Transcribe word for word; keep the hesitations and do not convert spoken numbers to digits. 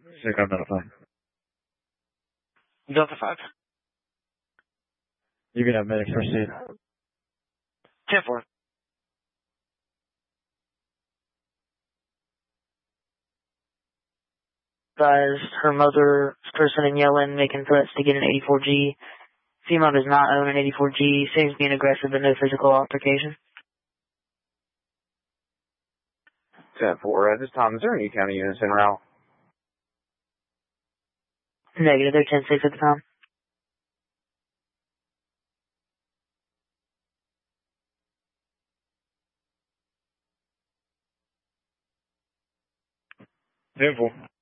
Sick on Delta five. Delta five. You can have medics proceed. ten four. Guys, her mother is cursing and yelling, making threats to get an eighty-four G. Female does not own an eighty-four G. Seems being aggressive but no physical altercation. ten four. At this time, is there any county units en route? Negative. They're ten six at the time. ten four.